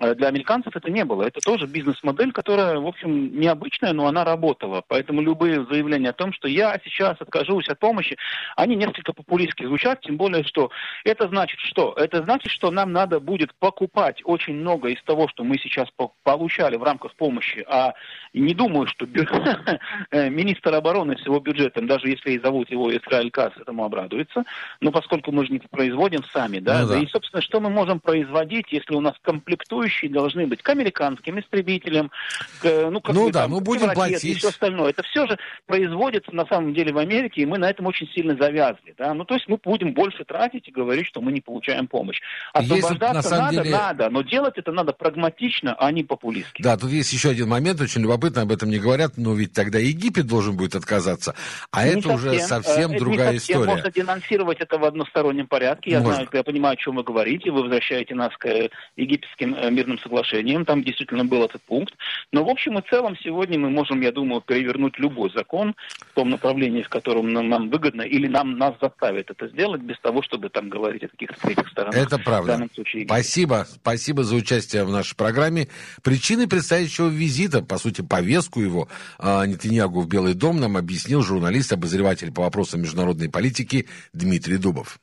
Для американцев это не было. Это тоже бизнес-модель, которая, в общем, необычная, но она работала. Поэтому любые заявления о том, что я сейчас откажусь от помощи, они несколько популистски звучат, тем более, что это значит что? Это значит, что нам надо будет покупать очень много из того, что мы сейчас получали в рамках помощи. А не думаю, что министр обороны с его бюджетом, даже если и зовут его Израиль Кац, этому обрадуется. Но поскольку мы же не производим сами, да, и, собственно, что мы можем производить, если у нас комплектующие должны быть к американским истребителям, будем платить. И все остальное. Это все же производится на самом деле в Америке, и мы на этом очень сильно завязли. Да? То есть мы будем больше тратить и говорить, что мы не получаем помощь. Освобождаться надо, но делать это надо прагматично, а не популистски. Да, тут есть еще один момент, очень любопытно, об этом не говорят, но ведь тогда Египет должен будет отказаться, а не это совсем. Уже совсем другая история. Можно денонсировать это в одностороннем порядке. Я понимаю, о чем вы говорите, вы возвращаете нас к египетским мирным соглашениям, там действительно был этот пункт. Но в общем и целом сегодня мы можем, я думаю, перевернуть любой закон в том направлении, в котором нам выгодно, или нас заставит это сделать, без того, чтобы там говорить о каких-то третьих сторонах. Это правда. В данном случае Спасибо за участие в нашей программе. Причины предстоящего визита, по сути, повестку его Нетаньяху в Белый дом нам объяснил журналист, обозреватель по вопросам международной политики Дмитрий Дубов.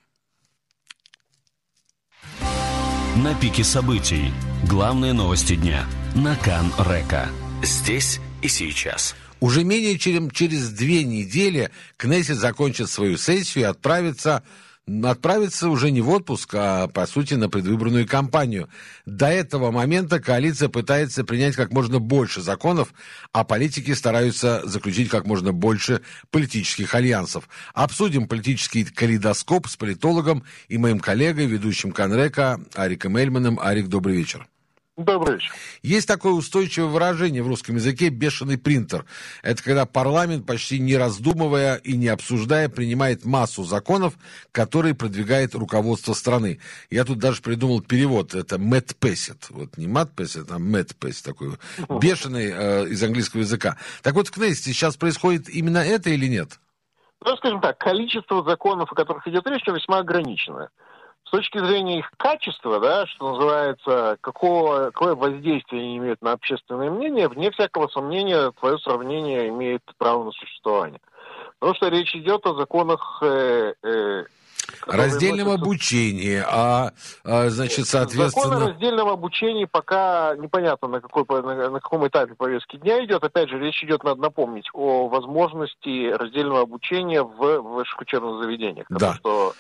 На пике событий. Главные новости дня. На Кан-Река. Здесь и сейчас. Уже менее чем через 2 недели Кнессет закончит свою сессию и отправится уже не в отпуск, а, по сути, на предвыборную кампанию. До этого момента коалиция пытается принять как можно больше законов, а политики стараются заключить как можно больше политических альянсов. Обсудим политический калейдоскоп с политологом и моим коллегой, ведущим Кан-Река Ариком Эльманом. Арик, добрый вечер. Добрый вечер. Есть такое устойчивое выражение в русском языке «бешеный принтер». Это когда парламент, почти не раздумывая и не обсуждая, принимает массу законов, которые продвигает руководство страны. Я тут даже придумал перевод. Это «Мэтт Пэссет». Вот не «Мэтт Пэссет», а «Мэтт Пэссет». Такой бешеный из английского языка. Так вот, в Кнессете сейчас происходит именно это или нет? Ну, скажем так, количество законов, о которых идет речь, весьма ограничено. С точки зрения их качества, да, что называется, какое воздействие они имеют на общественное мнение, вне всякого сомнения, твое сравнение имеет право на существование. Потому что речь идет о законах... раздельном обучении, соответственно... Закон о раздельном обучении пока непонятно, на каком этапе повестки дня идет. Опять же, речь идет, надо напомнить, о возможности раздельного обучения в высших учебных заведениях. Да.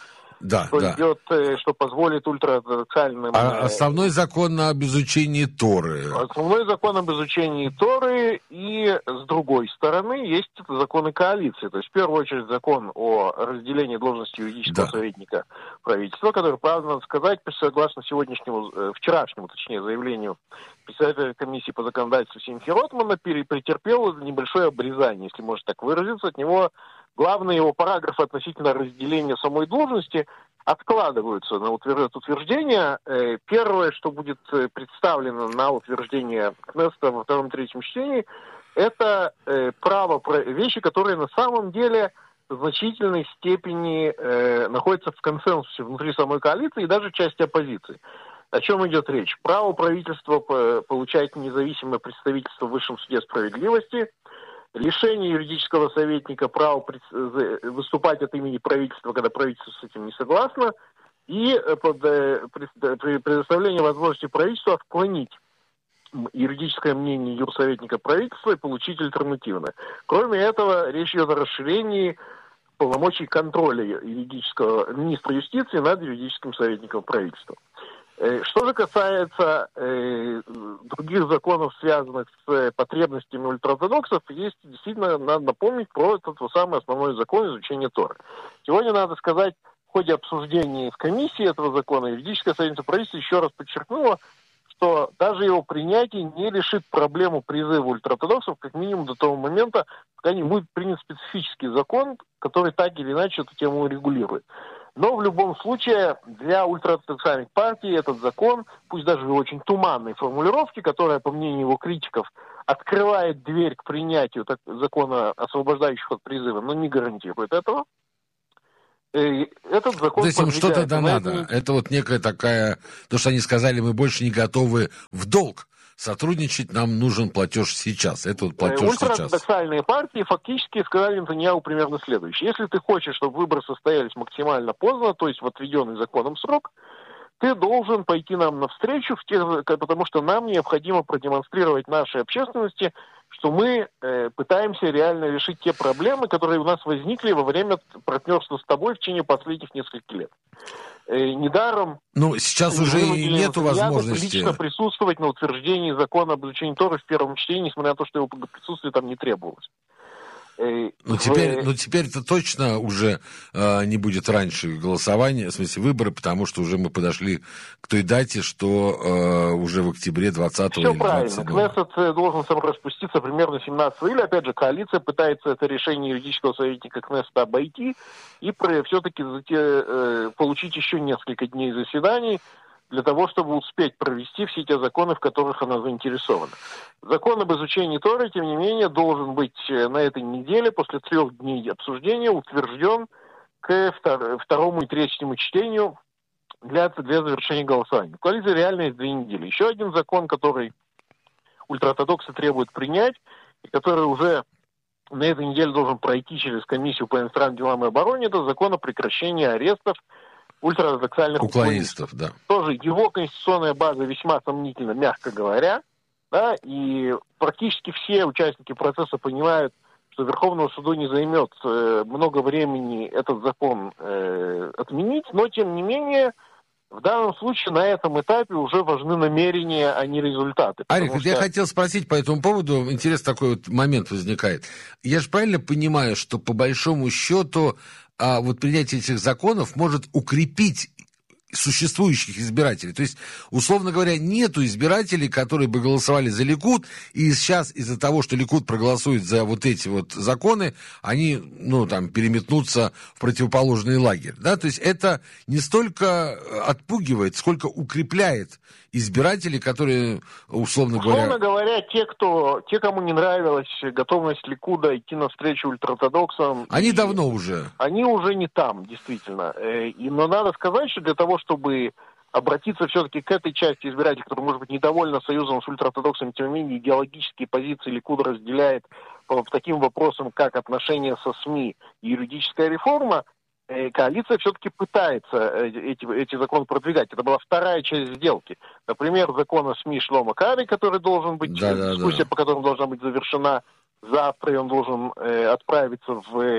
Что позволит ультраортодоксальным... Основной закон об изучении Торы. Основной закон об изучении Торы, и с другой стороны есть законы коалиции. То есть, в первую очередь, закон о разделении должности юридического советника правительства, который, правда, надо сказать, согласно вчерашнему заявлению председателя комиссии по законодательству Симхи Ротмана, претерпел небольшое обрезание, если можно так выразиться. От него главные его параграфы относительно разделения самой должности откладываются на утверждение. Первое, что будет представлено на утверждение Кнессета во втором и третьем чтении, это вещи, которые на самом деле в значительной степени находятся в консенсусе внутри самой коалиции и даже части оппозиции. О чем идет речь? Право правительства получать независимое представительство в Высшем суде справедливости, лишение юридического советника права выступать от имени правительства, когда правительство с этим не согласно, и предоставление возможности правительству отклонить юридическое мнение юрсоветника правительства и получить альтернативное. Кроме этого, речь идет о расширении полномочий контроля юридического министра юстиции над юридическим советником правительства. Что же касается других законов, связанных с потребностями ультраортодоксов, есть действительно, надо напомнить про этот самый основной закон изучения Торы. Сегодня, надо сказать, в ходе обсуждения в комиссии этого закона юридическое советник правительства еще раз подчеркнуло, что даже его принятие не решит проблему призыва ультраортодоксов, как минимум до того момента, пока не будет принят специфический закон, который так или иначе эту тему регулирует. Но в любом случае для ультраортодоксальных партий этот закон, пусть даже в очень туманной формулировке, которая, по мнению его критиков, открывает дверь к принятию закона, освобождающих от призыва, но не гарантирует этого, Этот закон... То есть им что-то да надо. Это вот некая такая... То, что они сказали, мы больше не готовы в долг сотрудничать, нам нужен платеж сейчас. Это вот платеж сейчас. Ультраортодоксальные партии фактически сказали Нетаньяху примерно следующее. Если ты хочешь, чтобы выборы состоялись максимально поздно, то есть в отведенный законом срок, ты должен пойти нам навстречу, потому что нам необходимо продемонстрировать нашей общественности, что мы пытаемся реально решить те проблемы, которые у нас возникли во время партнерства с тобой в течение последних нескольких лет. Недаром... Ну, сейчас уже и нету возможности... лично присутствовать на утверждении закона об изучении Торы в первом чтении, несмотря на то, что его присутствие там не требовалось. Теперь-то точно уже не будет раньше голосования, в смысле выборы, потому что уже мы подошли к той дате, что уже в октябре 20-го Все или 27-го. правильно. Кнессет должен сам распуститься примерно 17 июля. Опять же, коалиция пытается это решение юридического советника Кнессета обойти и все-таки получить еще несколько дней заседаний для того, чтобы успеть провести все те законы, в которых она заинтересована. Закон об изучении Торы, тем не менее, должен быть на этой неделе, после 3 дней обсуждения, утвержден к второму и третьему чтению для завершения голосования. В коалиции реально есть 2 недели. Еще один закон, который ультраортодоксы требуют принять, и который уже на этой неделе должен пройти через комиссию по иностранным делам и обороне, это закон о прекращении арестов ультраортодоксальных уклонистов, да. Тоже его конституционная база весьма сомнительна, мягко говоря, да, и практически все участники процесса понимают, что Верховному суду не займет много времени этот закон отменить, но тем не менее в данном случае на этом этапе уже важны намерения, а не результаты. Арик, я хотел спросить по этому поводу, интересный такой вот момент возникает. Я же правильно понимаю, что по большому счету вот принятие этих законов может укрепить существующих избирателей. То есть, условно говоря, нету избирателей, которые бы голосовали за Ликуд, и сейчас из-за того, что Ликуд проголосует за вот эти вот законы, они, переметнутся в противоположный лагерь. Да? То есть, это не столько отпугивает, сколько укрепляет избирателей, которые, условно говоря, те, кому не нравилась готовность Ликуда идти навстречу ультраортодоксам... Они давно уже. Они уже не там, действительно. Но надо сказать, что для того, чтобы обратиться все-таки к этой части избирателей, которая, может быть, недовольна союзом с ультраортодоксами, тем не менее идеологические позиции Ликуда разделяет по таким вопросам, как отношения со СМИ и юридическая реформа, коалиция все-таки пытается эти законы продвигать. Это была вторая часть сделки. Например, закон о СМИ Шломо Кари, который должен быть, дискуссия по которому должна быть завершена завтра, и он должен отправиться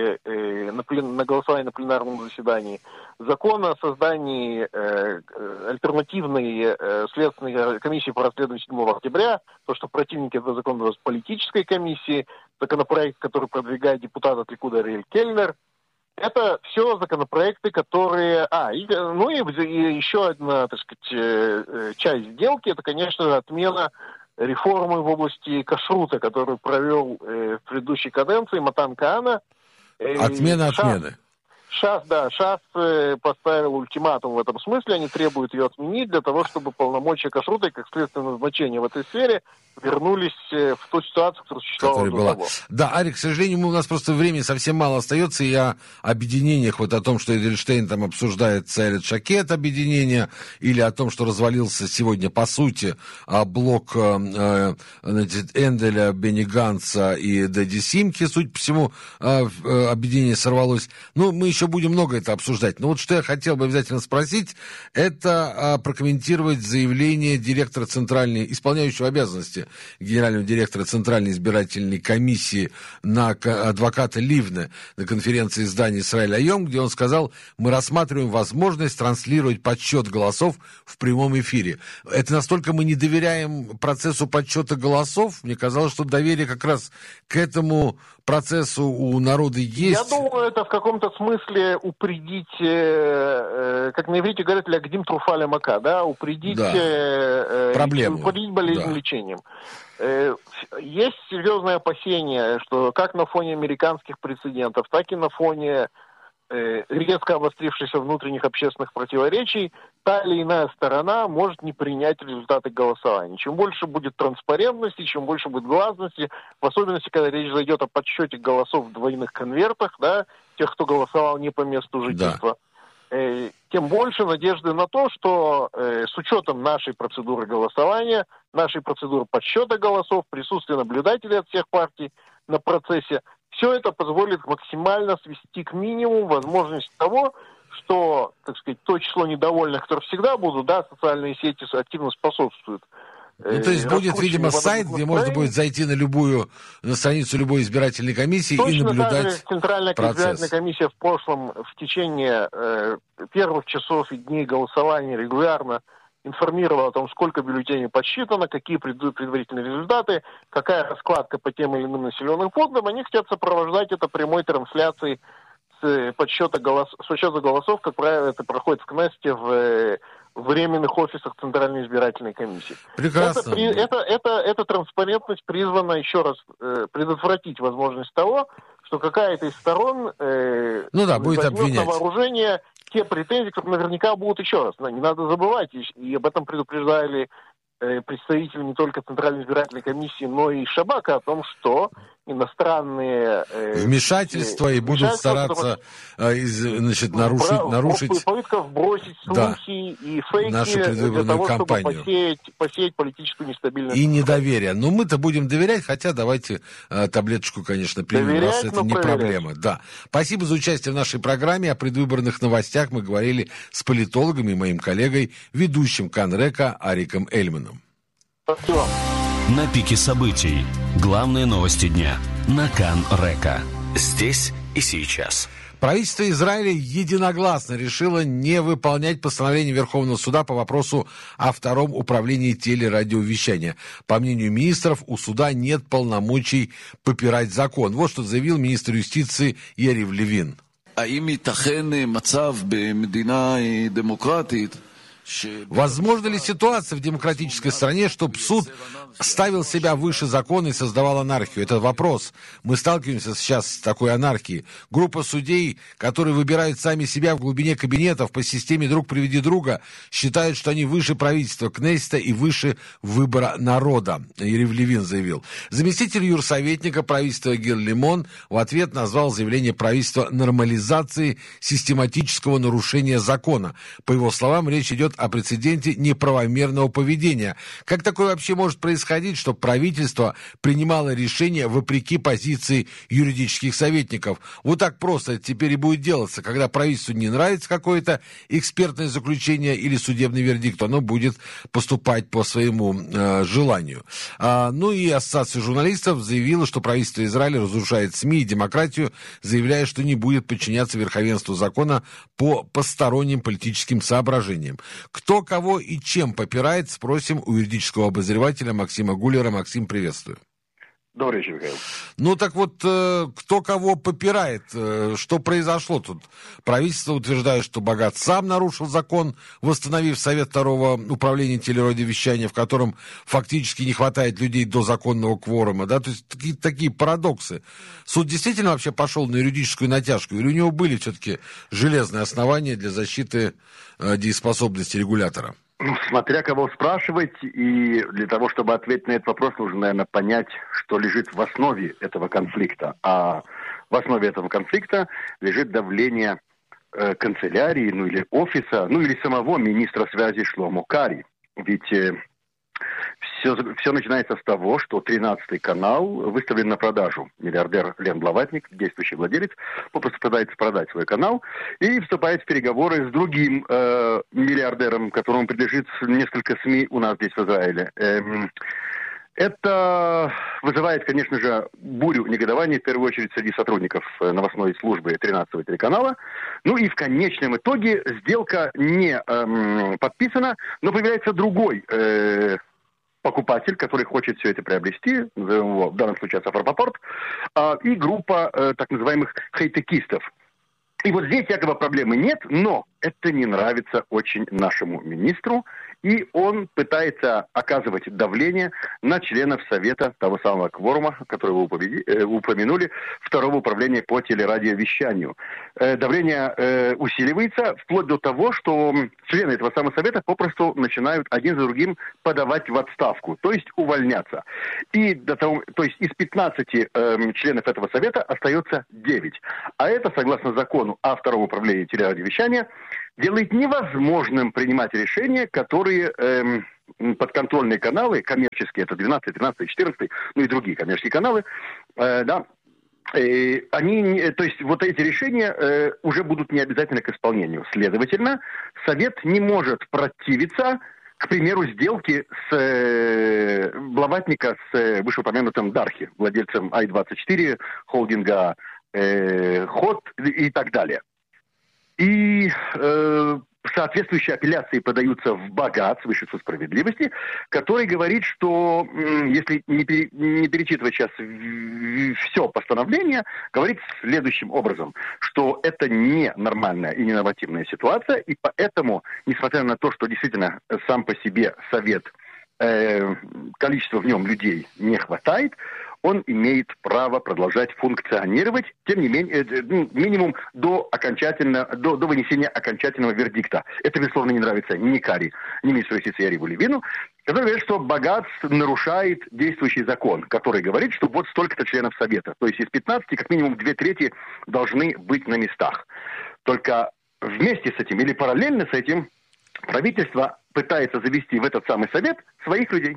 на голосование на пленарном заседании. Закон о создании альтернативной следственной комиссии по расследованию 7 октября, то, что противники этого закона в политической комиссии, законопроект, который продвигает депутат от Ликуда Ариэль Кельнер. Это все законопроекты, которые... и еще одна, часть сделки, это, конечно, отмена реформы в области кашрута, которую провел в предыдущей каденции Матан Каана. Отмена отмены. ШАС поставил ультиматум в этом смысле, они требуют ее отменить для того, чтобы полномочия кашрута и как следственное назначение в этой сфере вернулись в ту ситуацию, которая существовала до того. Да, Арик, к сожалению, у нас просто времени совсем мало остается, и о объединениях, вот о том, что Эдельштейн там обсуждает Цайлет Шакет объединение, или о том, что развалился сегодня, по сути, блок Энделя, Бенни Ганца и Дэдди Симки, судя по всему, объединение сорвалось. Мы еще будем много это обсуждать. Но вот что я хотел бы обязательно спросить, это прокомментировать заявление директора исполняющего обязанности генерального директора Центральной избирательной комиссии адвоката Ливне на конференции издания «Исраэль Айом», где он сказал: мы рассматриваем возможность транслировать подсчет голосов в прямом эфире. Это настолько мы не доверяем процессу подсчета голосов. Мне казалось, что доверие как раз к этому процессу у народа есть. Я думаю, это в каком-то смысле упредить, как на иврите говорят, лягдим труфаля мака, да, упредить проблему, упредить болезнь лечением. Есть серьезное опасение, что как на фоне американских прецедентов, так и на фоне резко обострившихся внутренних общественных противоречий та или иная сторона может не принять результаты голосования. Чем больше будет транспарентности, чем больше будет гласности, в особенности, когда речь зайдет о подсчете голосов в двойных конвертах, да, тех, кто голосовал не по месту жительства, тем больше надежды на то, что с учетом нашей процедуры голосования, нашей процедуры подсчета голосов, присутствия наблюдателей от всех партий на процессе, все это позволит максимально свести к минимуму возможность того, что, так сказать, то число недовольных, которые всегда будут, да, социальные сети активно способствуют. Ну, то есть будет, видимо, сайт, где можно будет зайти на страницу любой избирательной комиссии и наблюдать так же Центральная избирательная комиссия в течение первых часов и дней голосования регулярно информировала о том, сколько бюллетеней подсчитано, какие предварительные результаты, какая раскладка по тем или иным населенным пунктам. Они хотят сопровождать это прямой трансляцией с подсчета голосов, как правило, это проходит в Кнессете в временных офисах Центральной избирательной комиссии. Прекрасно. Эта транспарентность призвана еще раз предотвратить возможность того, что какая-то из сторон будет обвинять на вооружение те претензии, которые наверняка будут еще раз. Не надо забывать, и об этом предупреждали представители не только Центральной избирательной комиссии, но и Шабака о том, что иностранные вмешательства и будут стараться нарушить попытка вбросить слухи и фейки нашу предвыборную для того, кампанию. чтобы посеять политическую нестабильность. И недоверие. Но мы-то будем доверять, хотя давайте таблеточку, конечно, примем, раз это не проблема. Да. Спасибо за участие в нашей программе. О предвыборных новостях мы говорили с политологом и моим коллегой, ведущим Кан-Река Ариком Эльманом. Спасибо. На пике событий. Главные новости дня. На Кан-Река. Здесь и сейчас. Правительство Израиля единогласно решило не выполнять постановление Верховного суда по вопросу о втором управлении телерадиовещания. По мнению министров, у суда нет полномочий попирать закон. Вот что заявил министр юстиции Ярив Левин. Возможно ли ситуация в демократической стране, чтобы суд ставил себя выше закона и создавал анархию? Это вопрос. Мы сталкиваемся сейчас с такой анархией. Группа судей, которые выбирают сами себя в глубине кабинетов по системе «друг приведи друга», считают, что они выше правительства Кнессета и выше выбора народа, Ярив Левин заявил. Заместитель юрсоветника правительства Гил Лимон в ответ назвал заявление правительства нормализацией систематического нарушения закона. По его словам, речь идет о прецеденте неправомерного поведения. Как такое вообще может происходить, чтобы правительство принимало решение вопреки позиции юридических советников? Вот так просто это теперь и будет делаться. Когда правительству не нравится какое-то экспертное заключение или судебный вердикт, оно будет поступать по своему желанию. Ну и Ассоциация журналистов заявила, что правительство Израиля разрушает СМИ и демократию, заявляя, что не будет подчиняться верховенству закона по посторонним политическим соображениям. Кто, кого и чем попирает, спросим у юридического обозревателя Максима Гулера. Максим, приветствую. Добрый вечер, Михаил. Ну так вот, кто кого попирает? Что произошло тут? Правительство утверждает, что Багат сам нарушил закон, восстановив Совет второго управления телерадиовещания, в котором фактически не хватает людей до законного кворума. Да? То есть такие парадоксы. Суд действительно вообще пошел на юридическую натяжку? Или у него были все-таки железные основания для защиты дееспособности регулятора? Смотря кого спрашивать, и для того, чтобы ответить на этот вопрос, нужно, наверное, понять, что лежит в основе этого конфликта. А в основе этого конфликта лежит давление канцелярии, или офиса, или самого министра связи Шломо Кари. Ведь все начинается с того, что 13-й канал выставлен на продажу. Миллиардер Лен Блаватник, действующий владелец, попросту пытается продать свой канал и вступает в переговоры с другим миллиардером, которому принадлежит несколько СМИ у нас здесь в Израиле. Это вызывает, конечно же, бурю негодования, в первую очередь, среди сотрудников новостной службы 13-го телеканала. Ну и в конечном итоге сделка не подписана, но появляется другой покупатель, который хочет все это приобрести, в данном случае Сафар-Папорт, и группа так называемых хай-текистов. И вот здесь якобы проблемы нет, но это не нравится очень нашему министру, и он пытается оказывать давление на членов Совета того самого кворума, который вы упомянули, второго управления по телерадиовещанию. Давление усиливается вплоть до того, что члены этого самого Совета попросту начинают один за другим подавать в отставку, то есть увольняться. И то есть из 15 членов этого Совета остается 9. А это, согласно закону о втором управлении телерадиовещания, делает невозможным принимать решения, которые подконтрольные каналы, коммерческие, это 12, 13, 14, ну и другие коммерческие каналы, они, то есть вот эти решения уже будут не обязательны к исполнению. Следовательно, Совет не может противиться, к примеру, сделки с Блаватника с вышеупомянутым Дархи, владельцем Ай-24, холдинга Ход и так далее. И соответствующие апелляции подаются в Багац, Высший суд справедливости, который говорит, что, если не перечитывать сейчас все постановление, говорит следующим образом, что это не нормальная и не нормативная ситуация, и поэтому, несмотря на то, что действительно сам по себе Совет, количество в нем людей не хватает, он имеет право продолжать функционировать, тем не менее, минимум до вынесения окончательного вердикта. Это, безусловно, не нравится ни Кари, ни министру юстиции Яриву Левину, который говорит, что Багац нарушает действующий закон, который говорит, что вот столько-то членов Совета. То есть из 15 как минимум 2/3 должны быть на местах. Только вместе с этим или параллельно с этим правительство пытается завести в этот самый Совет своих людей.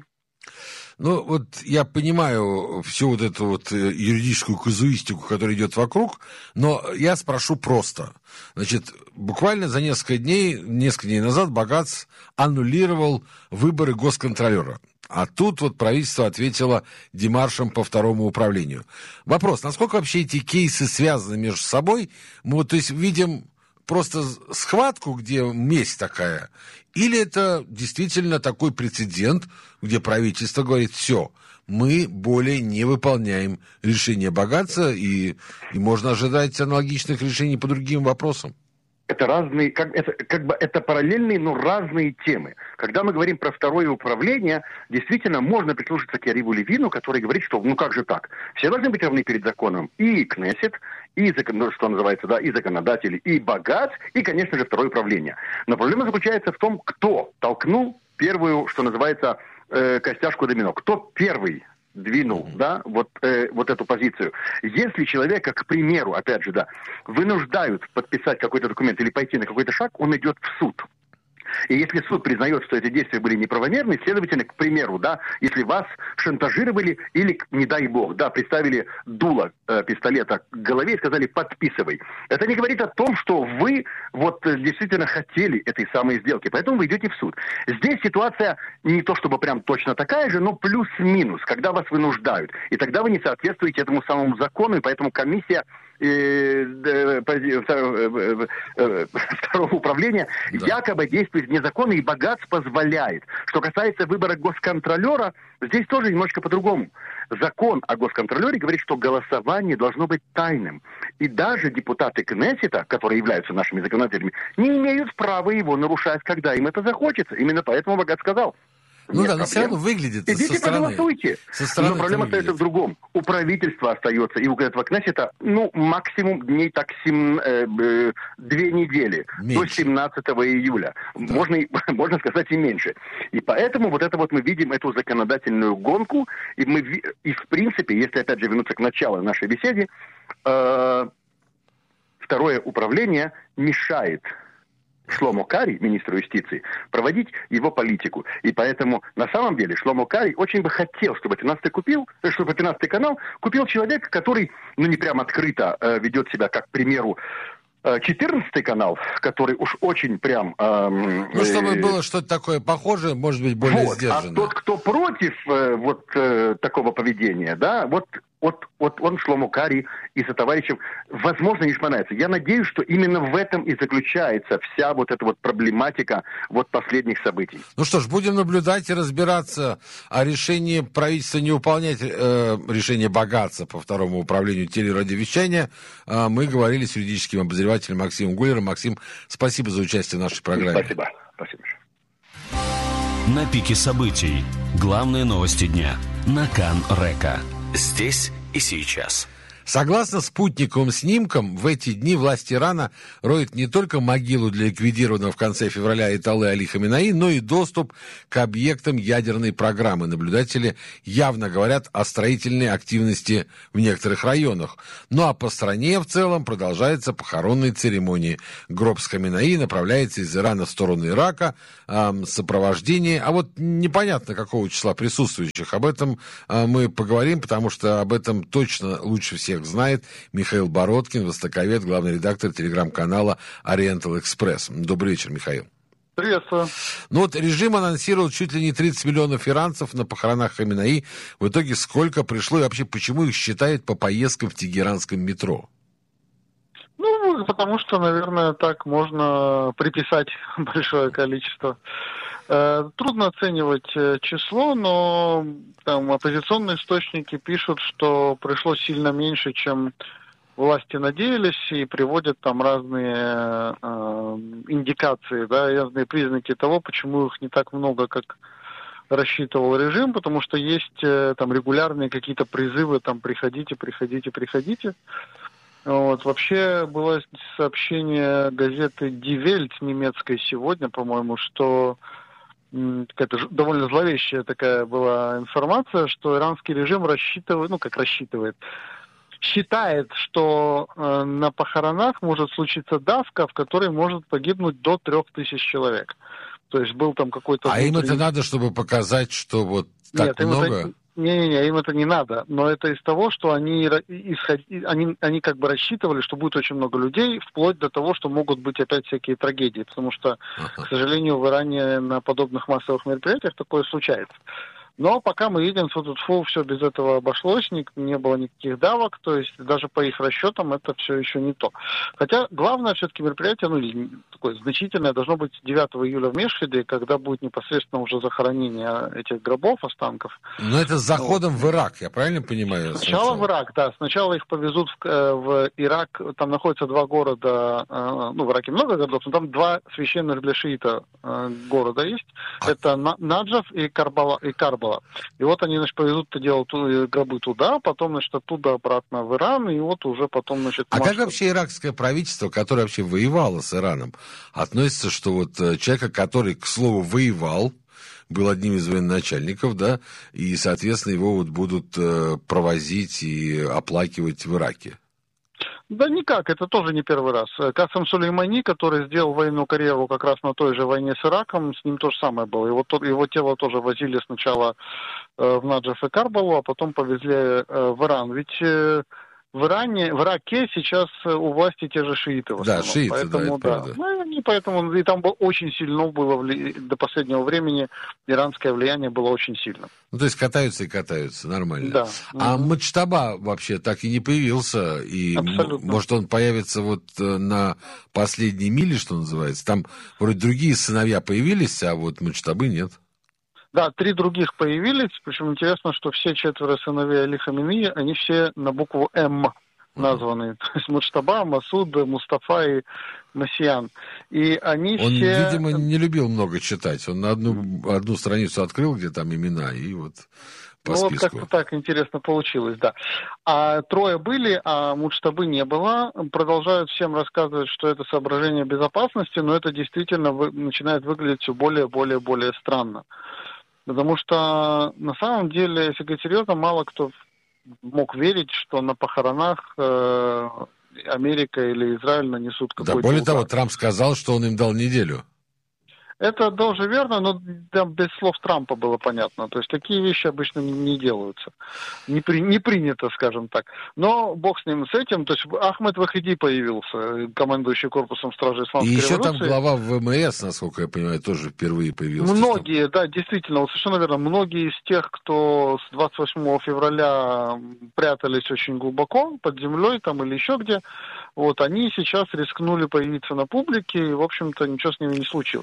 Ну, вот я понимаю всю вот эту вот юридическую казуистику, которая идет вокруг, но я спрошу просто. Значит, буквально за несколько дней назад Багац аннулировал выборы госконтролера. А тут вот правительство ответило демаршем по второму управлению. Вопрос, насколько вообще эти кейсы связаны между собой? Мы вот, то есть, видим просто схватку, где месть такая, или это действительно такой прецедент, где правительство говорит, все, мы более не выполняем решение Багаца, и можно ожидать аналогичных решений по другим вопросам? Это разные, это параллельные, но разные темы. Когда мы говорим про второе управление, действительно можно прислушаться к Яриву Левину, который говорит, что ну как же так? Все должны быть равны перед законом. И Кнессет, и, что называется, да, и законодатели, и Багац, и, конечно же, второе управление. Но проблема заключается в том, кто толкнул первую, что называется, костяшку домино. Кто первый двинул, да, вот эту позицию. Если человека, к примеру, опять же, да, вынуждают подписать какой-то документ или пойти на какой-то шаг, он идет в суд. И если суд признает, что эти действия были неправомерны, следовательно, к примеру, да, если вас шантажировали или, не дай бог, да, приставили дуло пистолета к голове и сказали «подписывай». Это не говорит о том, что вы вот действительно хотели этой самой сделки, поэтому вы идете в суд. Здесь ситуация не то чтобы прям точно такая же, но плюс-минус, когда вас вынуждают. И тогда вы не соответствуете этому самому закону, и поэтому комиссия второго управления якобы действует незаконно, и Багац позволяет. Что касается выбора госконтролера, здесь тоже немножко по-другому. Закон о госконтролере говорит, что голосование должно быть тайным. И даже депутаты Кнессета, которые являются нашими законодателями, не имеют права его нарушать, когда им это захочется. Именно поэтому Багац сказал: ну да, но все равно выглядит идите, со стороны. проголосуйте. Но проблема остается в другом. У правительства остается, и у этого Кнессета, максимум дней так 2 недели. Меньше. До 17 июля. Да. Можно сказать и меньше. И поэтому вот это вот мы видим эту законодательную гонку, и в принципе, если опять же вернуться к началу нашей беседы, второе управление мешает Шломо Кари, министру юстиции, проводить его политику. И поэтому, на самом деле, Шломо Кари очень бы хотел, чтобы 13-й канал купил человека, который, не прям открыто ведет себя, как, к примеру, 14-й канал, который уж очень прям... чтобы было что-то такое похожее, может быть, более сдержанное. А тот, кто против такого поведения, да, вот он, Шломо Кари, и сотоварищев, возможно, не понравится. Я надеюсь, что именно в этом и заключается вся вот эта вот проблематика вот последних событий. Ну что ж, будем наблюдать и разбираться о решении правительства не выполнять решение Багаца по второму управлению телерадиовещания. Мы говорили с юридическим обозревателем Максимом Гуллером. Максим, спасибо за участие в нашей программе. Спасибо. На пике событий. Главные новости дня. На Кан Река. Здесь и сейчас. Согласно спутниковым снимкам, в эти дни власти Ирана роют не только могилу для ликвидированного в конце февраля Аятоллы Али Хаминеи, но и доступ к объектам ядерной программы. Наблюдатели явно говорят о строительной активности в некоторых районах. Ну а по стране в целом продолжаются похоронные церемонии. Гроб с Хаминеи направляется из Ирана в сторону Ирака в сопровождении. А вот непонятно, какого числа присутствующих. Об этом мы поговорим, потому что об этом точно лучше всех знает Михаил Бородкин, востоковед, главный редактор телеграм-канала Oriental Express. Добрый вечер, Михаил. Приветствую. Ну вот режим анонсировал чуть ли не 30 миллионов иранцев на похоронах Хаминеи. В итоге сколько пришло и вообще почему их считают по поездкам в тегеранском метро? Ну, потому что, наверное, так можно приписать большое количество. Трудно оценивать число, но там оппозиционные источники пишут, что пришло сильно меньше, чем власти надеялись, и приводят там разные индикации, да, разные признаки того, почему их не так много, как рассчитывал режим, потому что есть там регулярные какие-то призывы, там приходите. Вот. Вообще было сообщение газеты Die Welt немецкой сегодня, по-моему, что какая-то довольно зловещая такая была информация, что иранский режим считает, что на похоронах может случиться давка, в которой может погибнуть до 3000 человек. То есть был там какой-то... А им это надо, чтобы показать, что вот так много? Не-не-не, им это не надо. Но это из того, что они как бы рассчитывали, что будет очень много людей, вплоть до того, что могут быть опять всякие трагедии. Потому что, к сожалению, в Иране на подобных массовых мероприятиях такое случается. Но пока мы видим, что тут все без этого обошлось, не было никаких давок, то есть даже по их расчетам это все еще не то. Хотя главное все-таки мероприятие, такое значительное, должно быть 9 июля в Мешхеде, когда будет непосредственно уже захоронение этих гробов, останков. Но это с заходом в Ирак, я правильно понимаю? Сначала в Ирак, да. Сначала их повезут в Ирак, там находятся два города, в Ираке много городов, но там два священных для шиита города есть. Это Наджаф и Карбала. И вот они, повезут это дело гробы туда, потом, оттуда обратно в Иран, и вот уже потом, А как вообще иракское правительство, которое вообще воевало с Ираном, относится, что вот человека, который, к слову, воевал, был одним из военачальников, да, и, соответственно, его вот будут провозить и оплакивать в Ираке? Да никак, это тоже не первый раз. Касем Сулеймани, который сделал военную карьеру как раз на той же войне с Ираком, с ним то же самое было. Его тело тоже возили сначала в Наджаф и Карбалу, а потом повезли в Иран. Ведь в Ираке сейчас у власти те же шииты в основном. Да, шииты, поэтому, да, это правда. Поэтому и там было очень сильно было до последнего времени иранское влияние было очень сильно. Ну, то есть катаются и катаются, нормально. Да. А Муджтаба вообще так и не появился. И может он появится вот на последней миле, что называется. Там вроде другие сыновья появились, а вот Муджтабы нет. Да, 3 других появились. Причем интересно, что все 4 сыновей Али Хаминеи, они все на букву М названы. То есть Муджтаба, Масуд, Мустафа и Масиян. И они он, все... видимо, не любил много читать. Он на одну страницу открыл, где там имена, и вот по списку. Вот как-то так интересно получилось, да. А 3 были, а Муджтабы не было. Продолжают всем рассказывать, что это соображение безопасности, но это действительно начинает выглядеть все более странно. Потому что, на самом деле, если говорить серьезно, мало кто мог верить, что на похоронах Америка или Израиль нанесут какой-то удар. Да, более того, Трамп сказал, что он им дал неделю. Это тоже верно, но там без слов Трампа было понятно. То есть такие вещи обычно не делаются. Не принято, скажем так. Но бог с ним, с этим. То есть Ахмед Вахиди появился, командующий корпусом стражи исламской революции. И еще там глава ВМС, насколько я понимаю, тоже впервые появился. Многие, да, действительно, вот совершенно верно. Многие из тех, кто с 28 февраля прятались очень глубоко, под землей там или еще где, вот, они сейчас рискнули появиться на публике, и, в общем-то, ничего с ними не случилось. Вот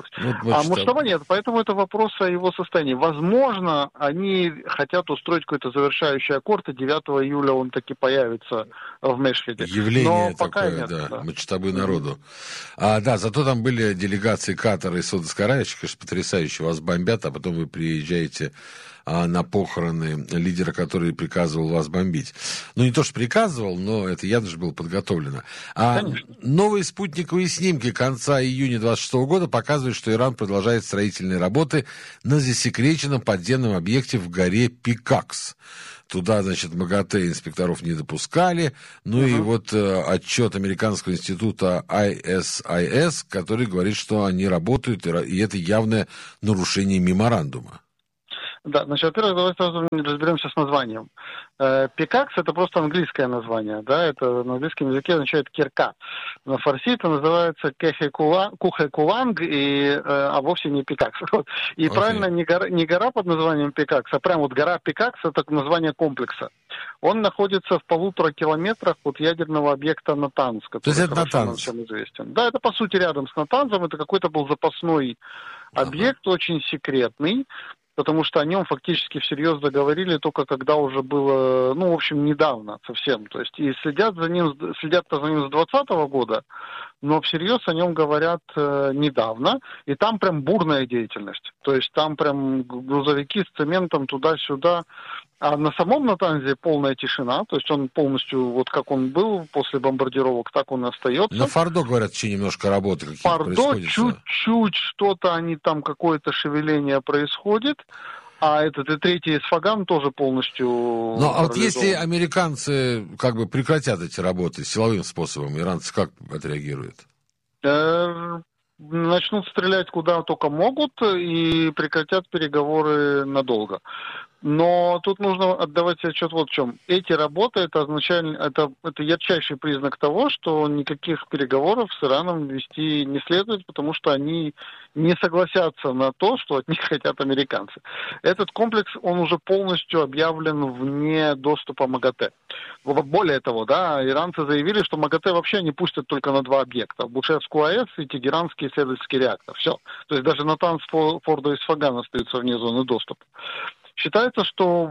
Муджтаба нет, поэтому это вопрос о его состоянии. Возможно, они хотят устроить какой-то завершающий аккорд, и 9 июля он таки появится в Мешхеде. Явление но пока такое, нет, да, муджтабы народу. Да, зато там были делегации Катара и Саудовской Аравии, конечно, потрясающе, вас бомбят, а потом вы приезжаете на похороны лидера, который приказывал вас бомбить. Ну, не то, что приказывал, но это явно же было подготовлено. Новые спутниковые снимки конца июня 2026 года показывают, что Иран продолжает строительные работы на засекреченном подземном объекте в горе Пикакс. Туда, значит, МАГАТЭ инспекторов не допускали. Ну и вот отчет Американского института ISIS, который говорит, что они работают, и это явное нарушение меморандума. Да, значит, во-первых, давай сразу разберемся с названием. Пикакс — это просто английское название, да, это на английском языке означает кирка. На фарси это называется Кухекуланг, а вовсе не Пикакс. И правильно, не гора под названием Пикакс, а прям вот гора Пикакс — это название комплекса. Он находится в 1,5 километрах от ядерного объекта Натанз, который хорошо нам всем известен. Да, это по сути рядом с Натанзом, это какой-то был запасной объект, очень секретный, потому что о нем фактически всерьез заговорили только когда уже было, ну, в общем, недавно совсем. То есть и следят-то за ним с 2020 года, но всерьез о нем говорят недавно, и там прям бурная деятельность. То есть там прям грузовики с цементом туда-сюда. А на самом Натанзе полная тишина, то есть он полностью, вот как он был после бомбардировок, так он и остается. На Фордо, говорят, еще немножко работы какие-то происходят. Чуть-чуть что-то они там, какое-то шевеление происходит. А этот и третий Исфаган тоже полностью... Ну, а вот если американцы как бы прекратят эти работы силовым способом, иранцы как отреагируют? Начнут стрелять куда только могут и прекратят переговоры надолго. Но тут нужно отдавать себе отчет вот в чем. Эти работы, это ярчайший признак того, что никаких переговоров с Ираном вести не следует, потому что они не согласятся на то, что от них хотят американцы. Этот комплекс, он уже полностью объявлен вне доступа МАГАТЭ. Более того, да, иранцы заявили, что МАГАТЭ вообще не пустят только на 2 объекта. Бушевскую АЭС и Тегеранский исследовательский реактор. Все. То есть даже Натанз, Фордо и Исфаган остаются вне зоны доступа. Считается, что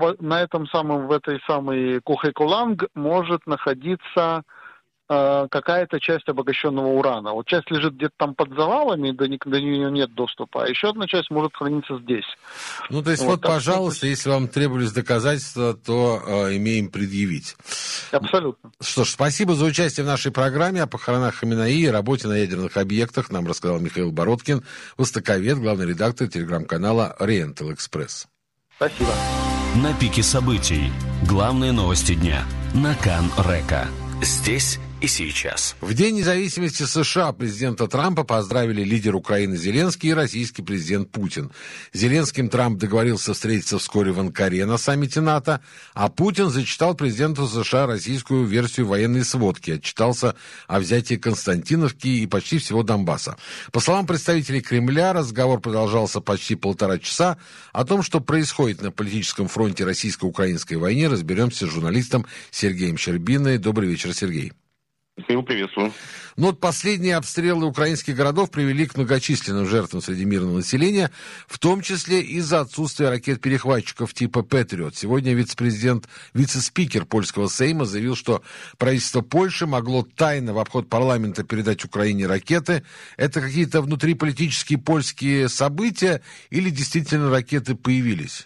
в этой самой Кухекуланг может находиться какая-то часть обогащенного урана. Вот часть лежит где-то там под завалами, до нее нет доступа, а еще одна часть может храниться здесь. Ну, то есть вот пожалуйста, если вам требовались доказательства, то имеем предъявить. Абсолютно. Что ж, спасибо за участие в нашей программе о похоронах Хаминеи и работе на ядерных объектах. Нам рассказал Михаил Бородкин, востоковед, главный редактор телеграм-канала Oriental Express. Спасибо. На пике событий. Главные новости дня. На Кан Река. Здесь и сейчас. В День независимости США президента Трампа поздравили лидер Украины Зеленский и российский президент Путин. С Зеленским Трамп договорился встретиться вскоре в Анкаре на саммите НАТО, а Путин зачитал президенту США российскую версию военной сводки, отчитался о взятии Константиновки и почти всего Донбасса. По словам представителей Кремля, разговор продолжался почти 1,5 часа. О том, что происходит на политическом фронте российско-украинской войны, разберемся с журналистом Сергеем Щербиной. Добрый вечер, Сергей. Михаил, приветствую. Ну вот последние обстрелы украинских городов привели к многочисленным жертвам среди мирного населения, в том числе из-за отсутствия ракет-перехватчиков типа «Патриот». Сегодня вице-спикер польского Сейма заявил, что правительство Польши могло тайно в обход парламента передать Украине ракеты. Это какие-то внутриполитические польские события или действительно ракеты появились?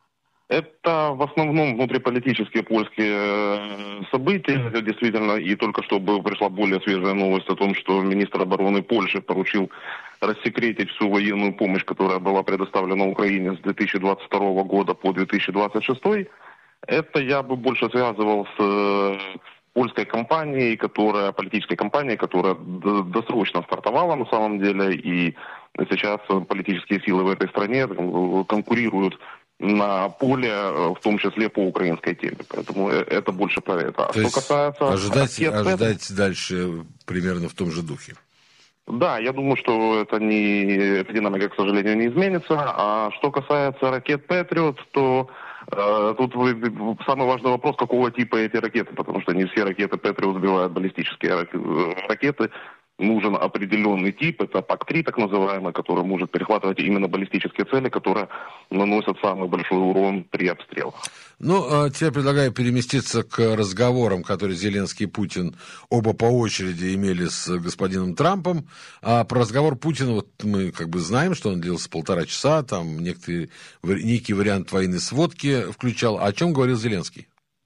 Это в основном внутриполитические польские события, действительно, и только что пришла более свежая новость о том, что министр обороны Польши поручил рассекретить всю военную помощь, которая была предоставлена Украине с 2022 года по 2026. Это я бы больше связывал с польской компанией, политической компанией, которая досрочно стартовала на самом деле, и сейчас политические силы в этой стране конкурируют на поле, в том числе по украинской теме. Поэтому это больше про это. А что касается... Ожидать дальше примерно в том же духе. Да, я думаю, что эта динамика, к сожалению, не изменится. А что касается ракет «Патриот», то тут самый важный вопрос, какого типа эти ракеты, потому что не все ракеты «Патриот» сбивают баллистические ракеты. нужен определенный тип, это ПАК-3 так называемый, который может перехватывать именно баллистические цели, которые наносят самый большой урон при обстрелах. Ну, тебе предлагаю переместиться к разговорам, которые Зеленский и Путин оба по очереди имели с господином Трампом. А про разговор Путина вот мы как бы знаем, что он длился 1,5 часа, там некий вариант военной сводки включал. О чем говорил Зеленский?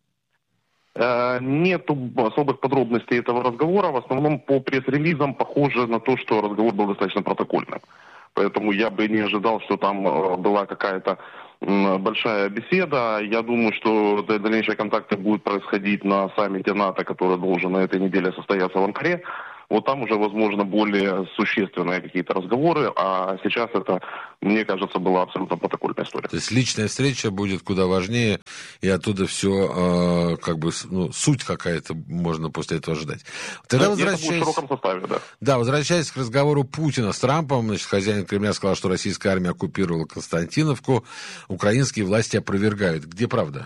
Нет особых подробностей этого разговора. В основном по пресс-релизам похоже на то, что разговор был достаточно протокольным. Поэтому я бы не ожидал, что там была какая-то большая беседа. Я думаю, что дальнейшие контакты будут происходить на саммите НАТО, который должен на этой неделе состояться в Анкаре. Вот там уже, возможно, более существенные какие-то разговоры, а сейчас это, мне кажется, была абсолютно протокольная история. То есть личная встреча будет куда важнее, и оттуда все, суть какая-то можно после этого ожидать. Тогда возвращаясь... Это будет в широком составе, да. Да, возвращаясь к разговору Путина с Трампом, значит, хозяин Кремля сказал, что российская армия оккупировала Константиновку, украинские власти опровергают. Где правда?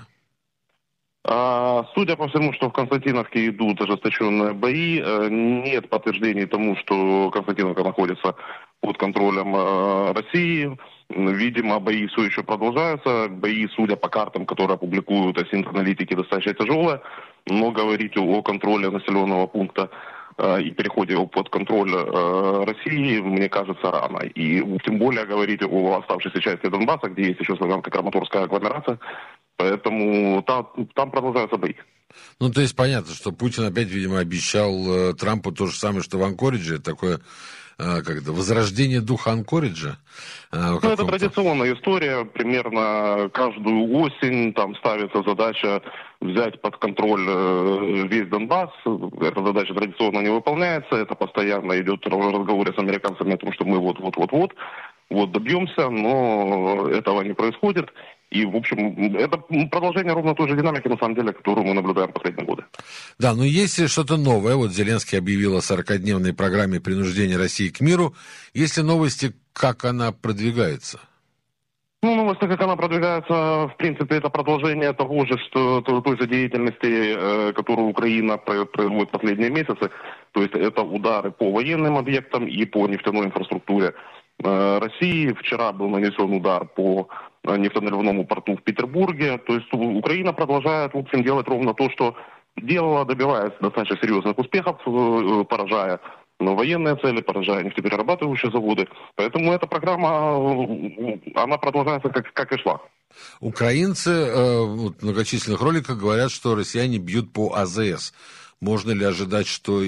Судя по всему, что в Константиновке идут ожесточенные бои, нет подтверждений тому, что Константиновка находится под контролем России. Видимо, бои все еще продолжаются. Бои, судя по картам, которые публикуют аналитики, достаточно тяжелые. Но говорить о контроле населенного пункта и переходе под контроль России, мне кажется, рано. И тем более говорить о оставшейся части Донбасса, где есть еще Славянско-Краматорская агломерация. Поэтому там продолжаются бои. Ну, то есть понятно, что Путин опять, видимо, обещал Трампу то же самое, что в Анкоридже. Такое, возрождение духа Анкориджа. Это традиционная история. Примерно каждую осень там ставится задача взять под контроль весь Донбасс. Эта задача традиционно не выполняется. Это постоянно идет разговоры с американцами о том, что мы вот добьемся, но этого не происходит. И, в общем, это продолжение ровно той же динамики, на самом деле, которую мы наблюдаем в последние годы. Да, но есть что-то новое. Вот Зеленский объявил о 40-дневной программе принуждения России к миру. Есть ли новости, как она продвигается? Новость, как она продвигается, в принципе, это продолжение того же, что той же деятельности, которую Украина производит последние месяцы. То есть это удары по военным объектам и по нефтяной инфраструктуре России. Вчера был нанесен удар по нефтеналивному порту в Петербурге. То есть Украина продолжает, в общем, делать ровно то, что делала, добиваясь достаточно серьезных успехов, поражая военные цели, поражая нефтеперерабатывающие заводы. Поэтому эта программа, она продолжается как и шла. Украинцы в многочисленных роликах говорят, что россияне бьют по АЗС. Можно ли ожидать, что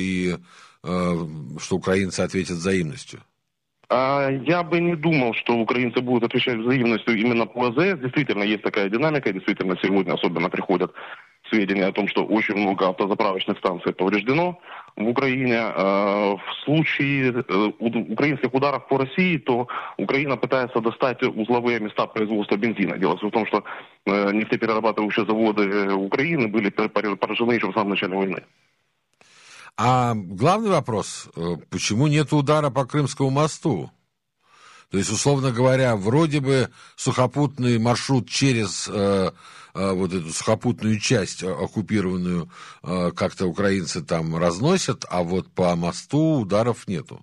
украинцы ответят взаимностью? Я бы не думал, что украинцы будут отвечать взаимностью именно по АЗС. Действительно, есть такая динамика. Действительно, сегодня особенно приходят сведения о том, что очень много автозаправочных станций повреждено в Украине. В случае украинских ударов по России, то Украина пытается достать узловые места производства бензина. Дело в том, что нефтеперерабатывающие заводы Украины были поражены еще в самом начале войны. А главный вопрос, почему нет удара по Крымскому мосту? То есть, условно говоря, вроде бы сухопутный маршрут через эту сухопутную часть оккупированную как-то украинцы там разносят, а вот по мосту ударов нету.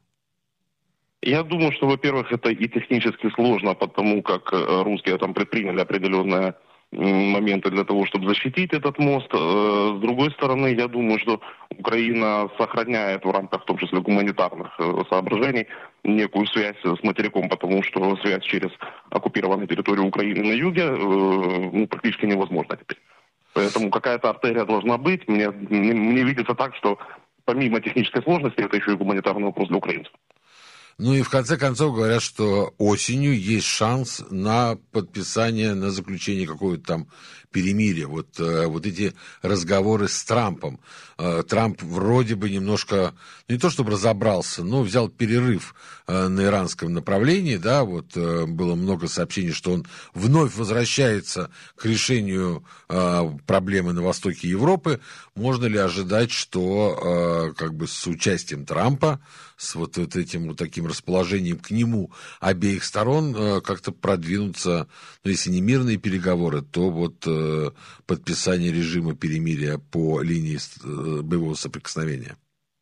Я думаю, что, во-первых, это и технически сложно, потому как русские там предприняли определенные моменты для того, чтобы защитить этот мост. С другой стороны, я думаю, что Украина сохраняет в рамках, в том числе, гуманитарных соображений, некую связь с материком, потому что связь через оккупированную территорию Украины на юге практически невозможна теперь. Поэтому какая-то артерия должна быть. Мне видится так, что помимо технической сложности, это еще и гуманитарный вопрос для украинцев. Ну и в конце концов говорят, что осенью есть шанс на подписание, на заключение какого-то там перемирия. Вот эти разговоры с Трампом. Трамп вроде бы немножко, не то чтобы разобрался, но взял перерыв на иранском направлении. Да, было много сообщений, что он вновь возвращается к решению проблемы на востоке Европы. Можно ли ожидать, что с участием Трампа, с этим таким расположением к нему обеих сторон как-то продвинутся, если не мирные переговоры, то подписание режима перемирия по линии боевого соприкосновения?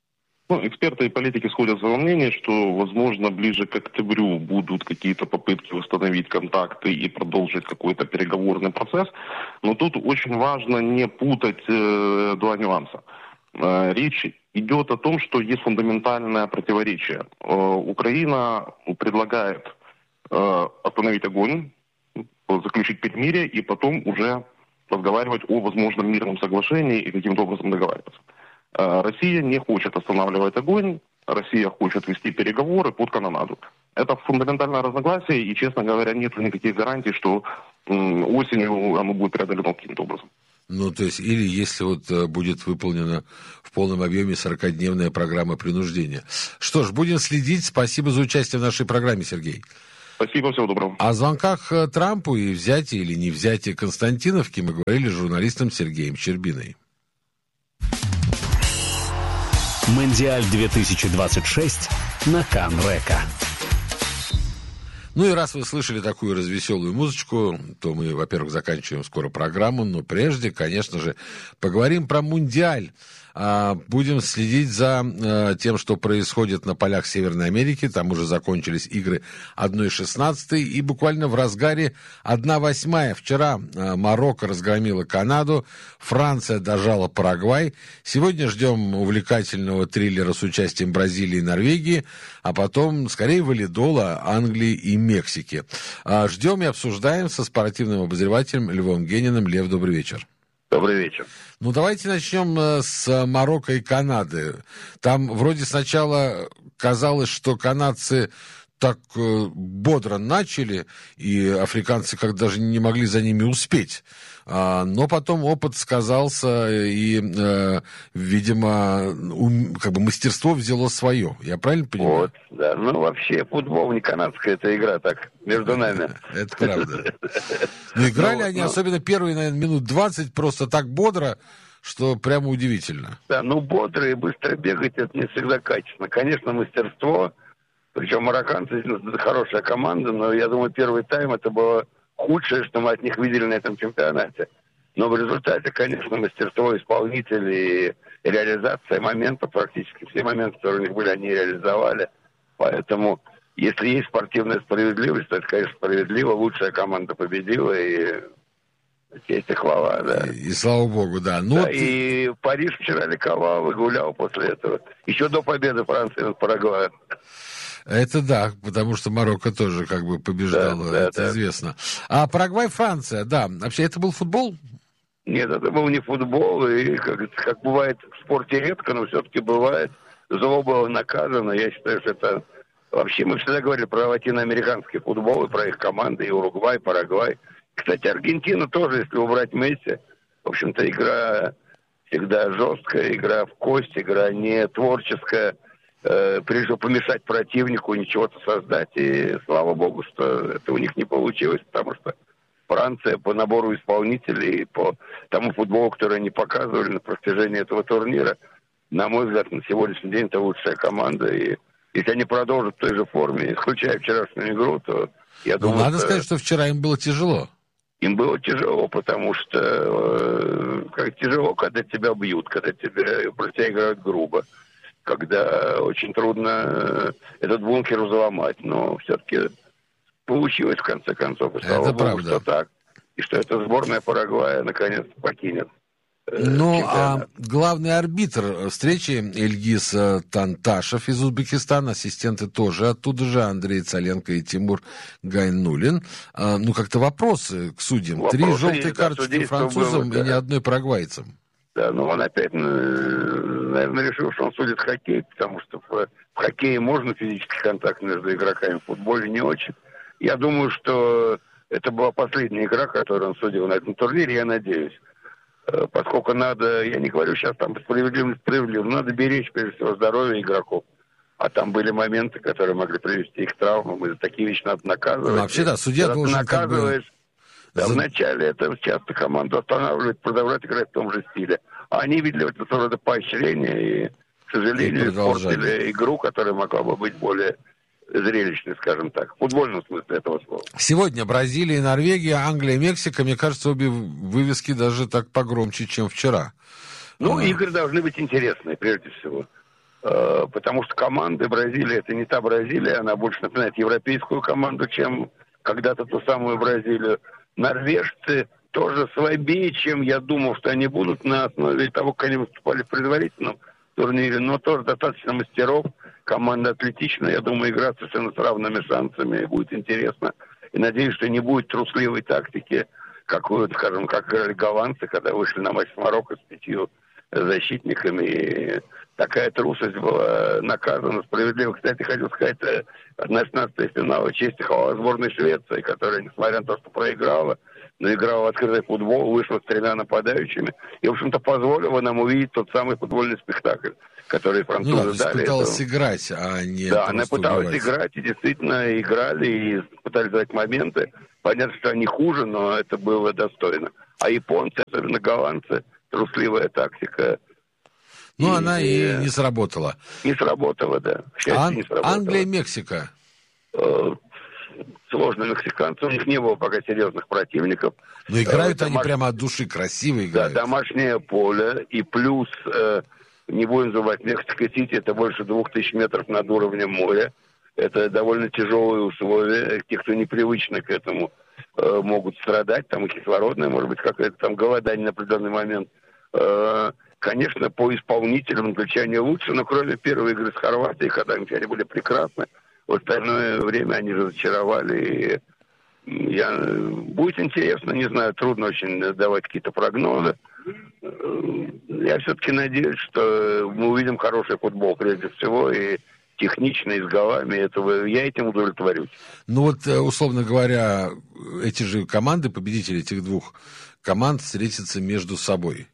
Эксперты и политики сходятся во мнении, что, возможно, ближе к октябрю будут какие-то попытки восстановить контакты и продолжить какой-то переговорный процесс. Но тут очень важно не путать два нюанса. Речь идет о том, что есть фундаментальное противоречие. Украина предлагает остановить огонь, заключить перемирие и потом уже разговаривать о возможном мирном соглашении и каким-то образом договариваться. Россия не хочет останавливать огонь, Россия хочет вести переговоры под канонаду. Это фундаментальное разногласие, и, честно говоря, нет никаких гарантий, что осенью оно будет преодолено каким-то образом. То есть, или если будет выполнена в полном объеме 40-дневная программа принуждения. Что ж, будем следить. Спасибо за участие в нашей программе, Сергей. Спасибо, всего доброго. О звонках Трампу и взятии или не взятии Константиновки мы говорили с журналистом Сергеем Щербиной. Мондиаль 2026 на Кан Река. И раз вы слышали такую развеселую музычку, то мы, во-первых, заканчиваем скоро программу, но прежде, конечно же, поговорим про Мундиаль. Будем следить за тем, что происходит на полях Северной Америки. Там уже закончились игры 1/16, и буквально в разгаре 1/8. Вчера Марокко разгромила Канаду, Франция дожала Парагвай. Сегодня ждем увлекательного триллера с участием Бразилии и Норвегии, а потом, скорее, валидола Англии и Мексики. Ждем и обсуждаем со спортивным обозревателем Львом Гениным. Лев, добрый вечер. Добрый вечер. Давайте начнем с Марокко и Канады. Там вроде сначала казалось, что канадцы так бодро начали, и африканцы как даже не могли за ними успеть. Но потом опыт сказался, и, видимо, мастерство взяло свое. Я правильно понимаю? Да. Вообще, футбол не канадская, это игра так, между нами. Это правда. Играли они, особенно первые, наверное, минут 20, просто так бодро, что прямо удивительно. Да, бодро и быстро бегать, это не всегда качественно. Конечно, мастерство, причем марокканцы хорошая команда, но я думаю, первый тайм это было худшее, что мы от них видели на этом чемпионате. Но в результате, конечно, мастерство исполнителей и реализация моментов, практически все моменты, которые у них были, они реализовали. Поэтому, если есть спортивная справедливость, то это, конечно, справедливо. Лучшая команда победила, и честь и хвала, да. И слава богу, да. И Париж вчера ликовал и гулял после этого. Еще до победы Франции над Парагваем. Это да, потому что Марокко тоже побеждало, это известно. А Парагвай-Франция, да. Вообще, это был футбол? Нет, это был не футбол, и как бывает в спорте редко, но все-таки бывает. Зло было наказано. Я считаю, что это... Вообще, мы всегда говорили про латиноамериканский футбол и про их команды, и Уругвай, Парагвай. Кстати, Аргентина тоже, если убрать Месси, в общем-то, игра всегда жесткая, игра в кость, игра не творческая. Прежде всего, помешать противнику, ничего-то создать. И слава богу, что это у них не получилось, потому что Франция по набору исполнителей, по тому футболу, который они показывали на протяжении этого турнира, на мой взгляд, на сегодняшний день это лучшая команда. И если они продолжат в той же форме, исключая вчерашнюю игру, то я думаю... Надо сказать, что вчера им было тяжело. Им было тяжело, потому что тяжело, когда тебя бьют, когда про тебя играют грубо, когда очень трудно этот бункер взломать, но все-таки получилось в конце концов. И слава богу, что так. И что эта сборная Парагвая наконец-то покинет. А главный арбитр встречи Ильгиз Танташев из Узбекистана, ассистенты тоже оттуда же, Андрей Цаленко и Тимур Гайнуллин. Как-то вопросы к судьям. 3 желтые карточки французам и ни одной парагвайцам. Да, он опять, наверное, решил, что он судит хоккей, потому что в хоккее можно физический контакт между игроками, в футболе не очень. Я думаю, что это была последняя игра, которую он судил на этом турнире, я надеюсь. Поскольку надо, я не говорю сейчас там справедливо, надо беречь, прежде всего, здоровье игроков. А там были моменты, которые могли привести их к травмам, и за такие вещи надо наказывать. Вообще, да, судья должен... Наказываешь. Да, вначале это часто команду останавливает, продолжать играть в том же стиле. А они видели это рода поощрения и, к сожалению, испортили игру, которая могла бы быть более зрелищной, скажем так, в футбольном смысле этого слова. Сегодня Бразилия и Норвегия, Англия и Мексика, мне кажется, обе вывески даже так погромче, чем вчера. Игры должны быть интересные, прежде всего. Потому что команда Бразилии — это не та Бразилия, она больше напоминает европейскую команду, чем когда-то ту самую Бразилию. Норвежцы тоже слабее, чем я думал, что они будут на основе того, как они выступали в предварительном турнире, но тоже достаточно мастеров. Команда атлетичная, я думаю, игра совершенно с равными шансами, будет интересно. И надеюсь, что не будет трусливой тактики, как играли голландцы, когда вышли на матч с Марокко с 5 защитниками. И такая трусость была наказана справедливо. Кстати, хотел сказать, 16-й финал честь хвала сборной Швеции, которая, несмотря на то, что проиграла, но играла в открытый футбол, вышла с 3 нападающими. И, в общем-то, позволила нам увидеть тот самый футбольный спектакль, который французы дали. Она пыталась играть, а не Да, она пыталась играть, и действительно играли, и пытались дать моменты. Понятно, что они хуже, но это было достойно. А японцы, особенно голландцы, трусливая тактика. Ну, она и не сработала. Не сработала, да. К счастью, не сработала. Англия и Мексика. Сложно мексиканцы, у них не было пока серьезных противников. Но играют они прямо от души, красиво играют. Да, домашнее поле, и плюс, не будем забывать, Мексика-Сити — это больше 2000 метров над уровнем моря. Это довольно тяжелые условия. Те, кто непривычны к этому, могут страдать. Там и кислородное, может быть, какое-то там голодание на определенный момент. Конечно, по исполнителям англичане лучше, но кроме первой игры с Хорватией, когда англичане были прекрасны, в остальное время они разочаровали. Будет интересно, не знаю, трудно очень давать какие-то прогнозы. Я все-таки надеюсь, что мы увидим хороший футбол прежде всего, и техничный, с голами. Я этим удовлетворюсь. Ну вот, условно говоря, эти же команды, победители этих двух команд, встретятся между собой.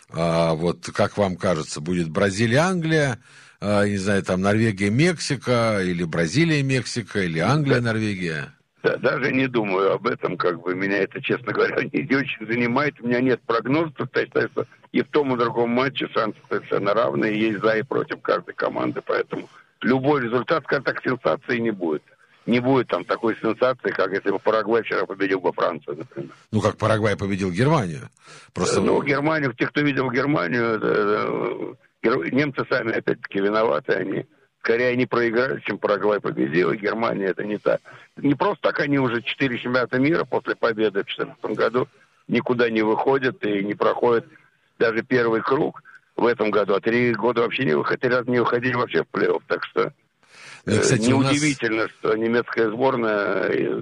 Вот как вам кажется, будет Бразилия-Англия, не знаю, там Норвегия-Мексика, или Бразилия-Мексика, или Англия-Норвегия? Да, даже не думаю об этом, меня это, честно говоря, не очень занимает. У меня нет прогнозов, я считаю, что и в том, и в другом матче шансы совершенно равные, есть за и против каждой команды, поэтому любой результат, скажем так, сенсации не будет. Не будет там такой сенсации, как если бы Парагвай вчера победил бы Францию, например. Ну, как Парагвай победил Германию. Просто... Германию, те, кто видел Германию, немцы сами, опять-таки, виноваты. Скорее, они проиграли, чем Парагвай победил, и Германия это не та. Не просто так они уже 4 чемпионата мира после победы в 2014 году никуда не выходят и не проходят даже первый круг в этом году, а 3 года вообще не выходили вообще в плей-офф, так что... Кстати, неудивительно, что немецкая сборная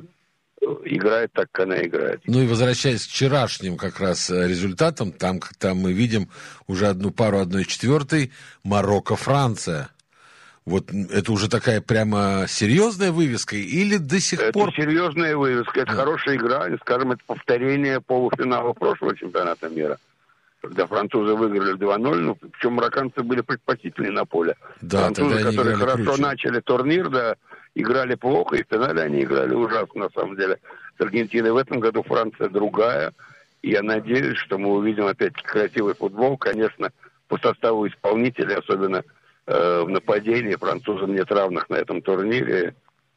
играет так, как она играет. Ну и возвращаясь к вчерашним как раз результатам, там мы видим уже одну пару 1/4, Марокко-Франция. Вот это уже такая прямо серьезная вывеска или до сих пор... Это серьезная вывеска, это хорошая игра, скажем, это повторение полуфинала прошлого чемпионата мира, когда французы выиграли 2-0, причем марокканцы были предпочтительнее на поле. Да, французы, которые хорошо круче. начали турнир, играли плохо, и в финале они играли ужасно, на самом деле, с Аргентиной. В этом году Франция другая, и я надеюсь, что мы увидим опять-таки красивый футбол, конечно, по составу исполнителей, особенно в нападении. Французам нет равных на этом турнире,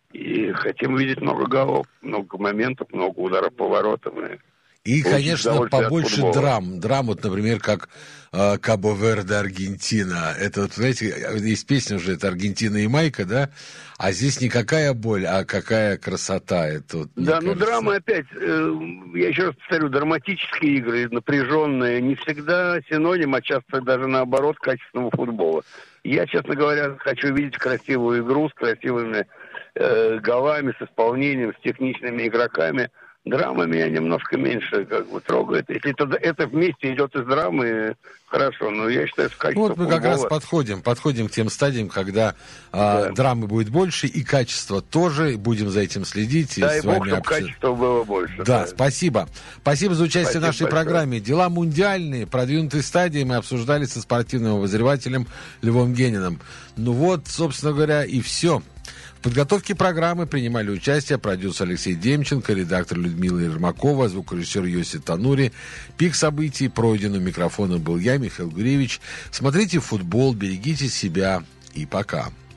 и хотим видеть много голов, много моментов, много ударов по воротам. И, конечно, побольше драм. Драм, вот, например, как Кабо-Верде, Аргентина. Это, вот, знаете, есть песня уже, это Аргентина и Майка, да? А здесь никакая боль, а какая красота. Это, вот, да, драма опять, я еще раз повторю, драматические игры, напряженные, не всегда синоним, а часто даже наоборот, качественного футбола. Я, честно говоря, хочу видеть красивую игру с красивыми голами, с исполнением, с техничными игроками. Драма меня немножко меньше трогает. Если это вместе идет из драмы, хорошо, но я считаю, что качество вот мы футбола... как раз подходим к тем стадиям, когда драмы будет больше, и качество тоже, будем за этим следить. Да, и бог, чтобы качество было больше. Да, спасибо. Спасибо за участие в нашей программе. Дела мундиальные, продвинутые стадии мы обсуждали со спортивным обозревателем Львом Гениным. Ну вот, собственно говоря, и все. В подготовке программы принимали участие продюсер Алексей Демченко, редактор Людмила Ермакова, звукорежиссер Йоси Танури. Пик событий пройден, у микрофона был я, Михаил Гуревич. Смотрите футбол, берегите себя и пока.